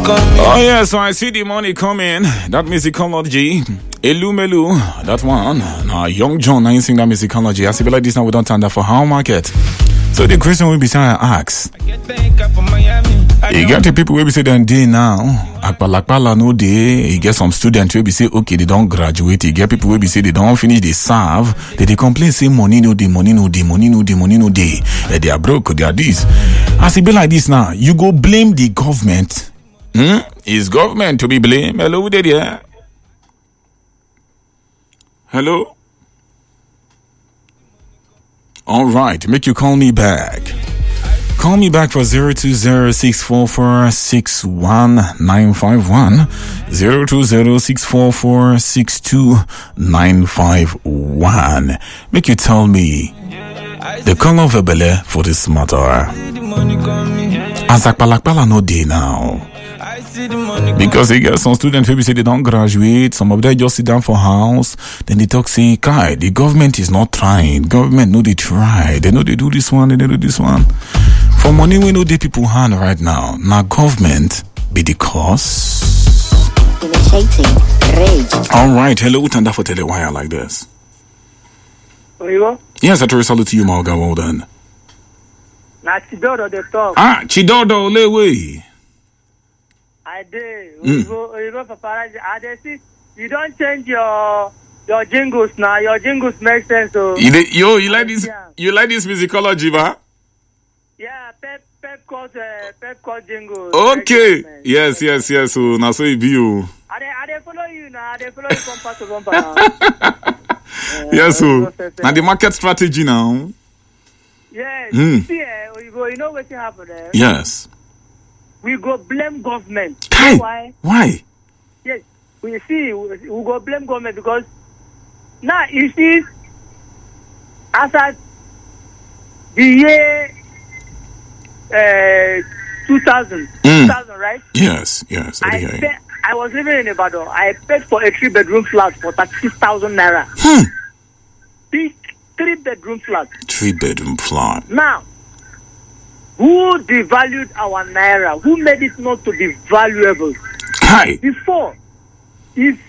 Oh yeah, so I see the money coming. That musicology, Elumelu, that one. Now, Young John, I ain't sing that musicology. I see like this now. We don't turn that for how market. So the question will be saying, I ask. You get the people will be say then day now. Akbalakbala no day. You get some students will be say okay they don't graduate. You get people will be say they don't finish they serve. They complain say money no day. They are broke. They are this. As it be like this now, you go blame the government. Is government to be blamed? Hello there. Hello. All right, make you call me back. Call me back for 020-644-61951. 020-644-62951. Make you tell me the color of a belly for this matter. Azakbalakbala no day now. Because they get some students maybe say they don't graduate, some of them just sit down for house, then they talk say, Kai, the government is not trying. Government know they try. They know they do this one, they do this one. For money we know the people hand right now. Now government be the cause. Initiating rage. Alright, hello, Utanda for Telewire like this. Oyo? Yes, I try to salute to you, Malga, well done. Na Chidodo the talk. Ah, Chidodo, lewe. I did. Oyo paparazzi. I did see. You don't change your jingles now. Your jingles make sense. So. You like this? Yeah. You like this musicology, ba? Yeah, Pep called jingles. Okay. Yes. So now so it be you. I follow you now. They follow you bumper to bumper now. Yes, so now the market strategy now. Yes. See, you know what happened there? Yes. We go blame government. Hey, you know why? Yes. We go blame government because now you see, as at the year 2000, right? Yes. I was living in Ibadan. I paid for a 3-bedroom flat for 36,000 naira. Big 3-bedroom flat. 3-bedroom flat. Now, who devalued our naira? Who made it not to be valuable? Hi. Before, if